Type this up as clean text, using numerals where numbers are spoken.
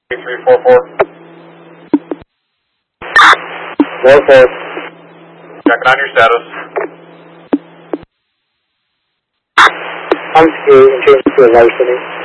344. 4-4. Checking on your status. I'm secure and change to a larceny.